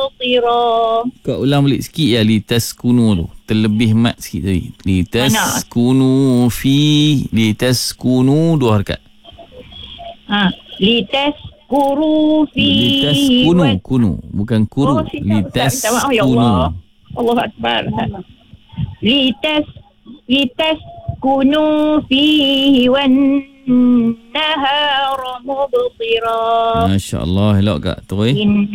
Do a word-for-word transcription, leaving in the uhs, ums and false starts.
مبصرا. Kau ulang balik sikit ya, litaskunu tu. Terlebih mat sikit tadi. Litaskunu fi. Litaskunu dua harakat. Ha, litaskuru fi. Litaskunu, kunu. Bukan kuru. Oh, silap, minta maaf ya Litaskunu. Allah. Allah Akbar. Litas litaskunu fihi wan nahara mubsira. Masya Allah, elok kak. Terus.